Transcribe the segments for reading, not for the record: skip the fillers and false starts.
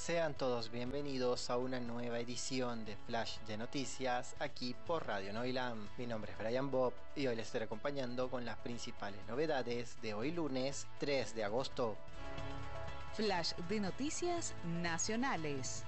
Sean todos bienvenidos a una nueva edición de Flash de Noticias aquí por Radio Noilam. Mi nombre es Brian Bob y hoy les estaré acompañando con las principales novedades de hoy lunes 3 de agosto. Flash de Noticias Nacionales.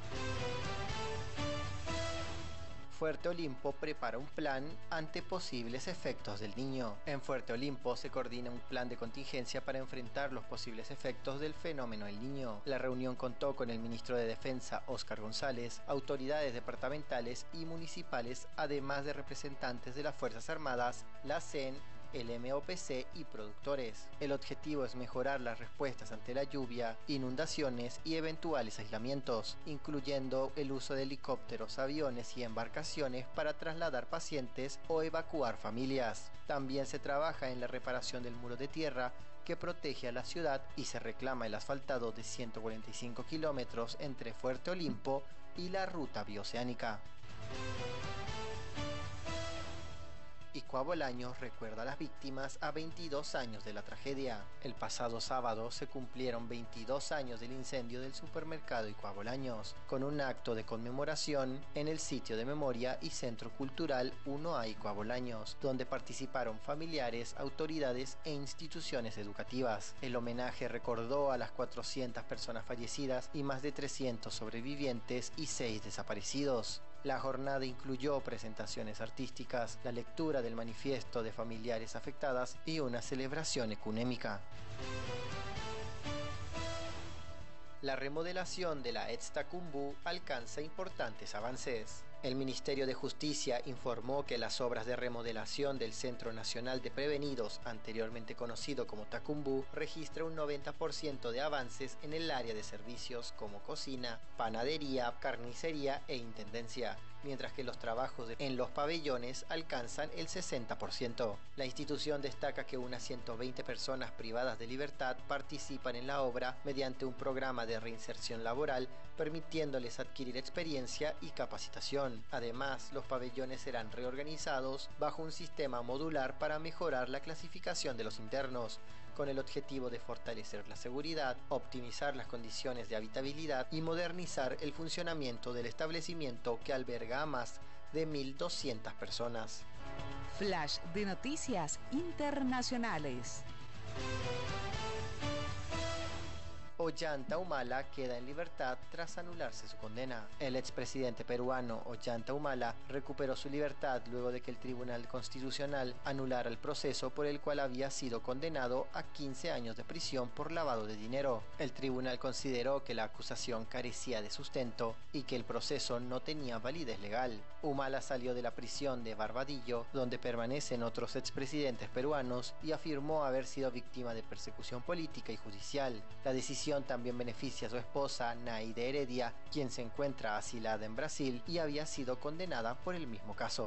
Fuerte Olimpo prepara un plan ante posibles efectos del Niño. En Fuerte Olimpo se coordina un plan de contingencia para enfrentar los posibles efectos del fenómeno El Niño. La reunión contó con el ministro de Defensa, Óscar González, autoridades departamentales y municipales, además de representantes de las Fuerzas Armadas, la CEN, el MOPC y productores. El objetivo es mejorar las respuestas ante la lluvia, inundaciones y eventuales aislamientos, incluyendo el uso de helicópteros, aviones y embarcaciones para trasladar pacientes o evacuar familias. También se trabaja en la reparación del muro de tierra que protege a la ciudad y se reclama el asfaltado de 145 kilómetros entre Fuerte Olimpo y la ruta bioceánica. Iscoa Bolaños recuerda a las víctimas a 22 años de la tragedia. El pasado sábado se cumplieron 22 años del incendio del supermercado Iscoa Bolaños, con un acto de conmemoración en el sitio de memoria y centro cultural 1A Iscoa Bolaños, donde participaron familiares, autoridades e instituciones educativas. El homenaje recordó a las 400 personas fallecidas y más de 300 sobrevivientes y 6 desaparecidos. La jornada incluyó presentaciones artísticas, la lectura del manifiesto de familiares afectadas y una celebración ecuménica. La remodelación de la Etztacumbú alcanza importantes avances. El Ministerio de Justicia informó que las obras de remodelación del Centro Nacional de Prevenidos, anteriormente conocido como Tacumbú, registra un 90% de avances en el área de servicios como cocina, panadería, carnicería e intendencia, mientras que los trabajos en los pabellones alcanzan el 60%. La institución destaca que unas 120 personas privadas de libertad participan en la obra mediante un programa de reinserción laboral, permitiéndoles adquirir experiencia y capacitación. Además, los pabellones serán reorganizados bajo un sistema modular para mejorar la clasificación de los internos, con el objetivo de fortalecer la seguridad, optimizar las condiciones de habitabilidad y modernizar el funcionamiento del establecimiento que alberga a más de 1.200 personas. Flash de Noticias Internacionales. Ollanta Humala queda en libertad tras anularse su condena. El expresidente peruano Ollanta Humala recuperó su libertad luego de que el Tribunal Constitucional anulara el proceso por el cual había sido condenado a 15 años de prisión por lavado de dinero. El tribunal consideró que la acusación carecía de sustento y que el proceso no tenía validez legal. Humala salió de la prisión de Barbadillo, donde permanecen otros expresidentes peruanos, y afirmó haber sido víctima de persecución política y judicial. La decisión también beneficia a su esposa Naide Heredia, quien se encuentra asilada en Brasil y había sido condenada por el mismo caso.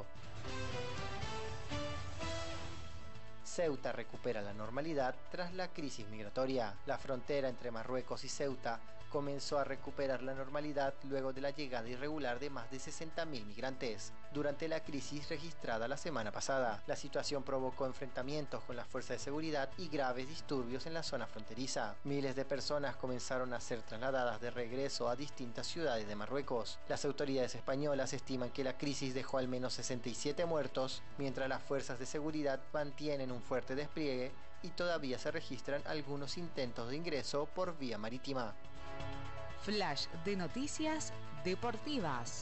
Ceuta recupera la normalidad tras la crisis migratoria. La frontera entre Marruecos y Ceuta comenzó a recuperar la normalidad luego de la llegada irregular de más de 60.000 migrantes durante la crisis registrada la semana pasada. La situación provocó enfrentamientos con las fuerzas de seguridad y graves disturbios en la zona fronteriza. Miles de personas comenzaron a ser trasladadas de regreso a distintas ciudades de Marruecos. Las autoridades españolas estiman que la crisis dejó al menos 67 muertos, mientras las fuerzas de seguridad mantienen un fuerte despliegue y todavía se registran algunos intentos de ingreso por vía marítima. Flash de Noticias Deportivas.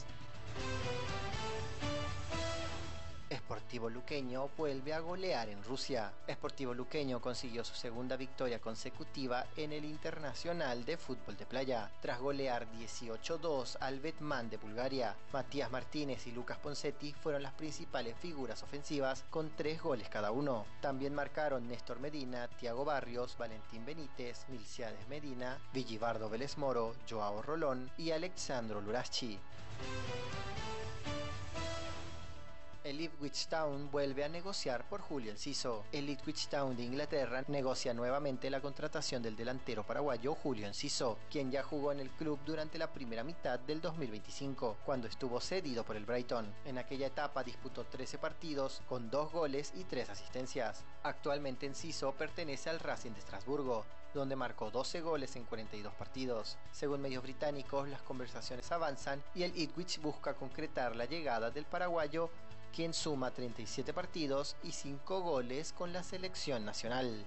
Sportivo Luqueño vuelve a golear en Rusia. Sportivo Luqueño consiguió su segunda victoria consecutiva en el Internacional de Fútbol de Playa, tras golear 18-2 al Betman de Bulgaria. Matías Martínez y Lucas Poncetti fueron las principales figuras ofensivas, con 3 goles cada uno. También marcaron Néstor Medina, Thiago Barrios, Valentín Benítez, Milciades Medina, Villibardo Vélez Moro, Joao Rolón y Alexandro Luraschi. El Ipswich Town vuelve a negociar por Julio Enciso. El Ipswich Town de Inglaterra negocia nuevamente la contratación del delantero paraguayo Julio Enciso, quien ya jugó en el club durante la primera mitad del 2025, cuando estuvo cedido por el Brighton. En aquella etapa disputó 13 partidos con 2 goles y 3 asistencias. Actualmente Enciso pertenece al Racing de Estrasburgo, donde marcó 12 goles en 42 partidos. Según medios británicos, las conversaciones avanzan y el Ipswich busca concretar la llegada del paraguayo, quien suma 37 partidos y 5 goles con la selección nacional.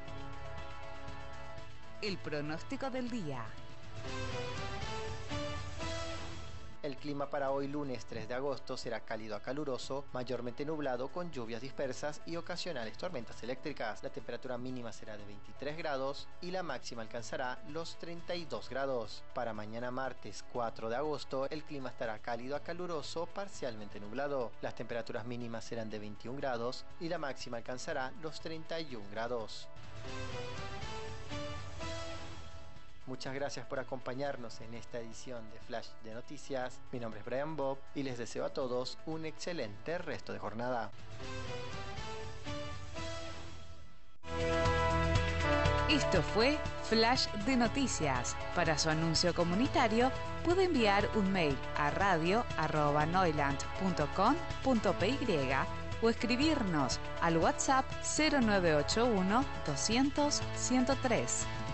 El pronóstico del día. El clima para hoy lunes 3 de agosto será cálido a caluroso, mayormente nublado con lluvias dispersas y ocasionales tormentas eléctricas. La temperatura mínima será de 23 grados y la máxima alcanzará los 32 grados. Para mañana martes 4 de agosto el clima estará cálido a caluroso, parcialmente nublado. Las temperaturas mínimas serán de 21 grados y la máxima alcanzará los 31 grados. Muchas gracias por acompañarnos en esta edición de Flash de Noticias. Mi nombre es Brian Bob y les deseo a todos un excelente resto de jornada. Esto fue Flash de Noticias. Para su anuncio comunitario puede enviar un mail a radio@noiland.com.py o escribirnos al WhatsApp 0981 200 103.